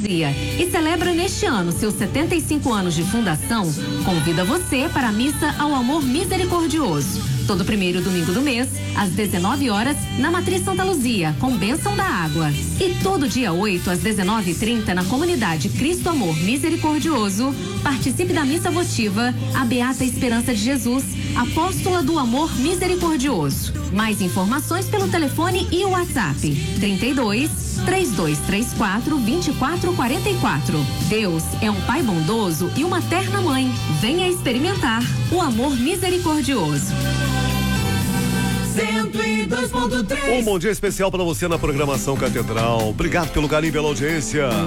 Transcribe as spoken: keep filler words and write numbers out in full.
Luzia e celebra neste ano seus setenta e cinco anos de fundação, convida você para a Missa ao Amor Misericordioso. Todo primeiro domingo do mês, às dezenove horas, na Matriz Santa Luzia, com bênção da água. E todo dia oito, às dezenove e trinta, na comunidade Cristo Amor Misericordioso, participe da missa votiva a Beata Esperança de Jesus, apóstola do Amor Misericordioso. Mais informações pelo telefone e o WhatsApp trinta e dois, três dois três quatro, vinte e quatro quarenta e quatro. Deus é um Pai bondoso e uma terna mãe. Venha experimentar o amor misericordioso. cento e dois ponto três. Um bom dia especial para você na programação Catedral. Obrigado pelo carinho, pela audiência.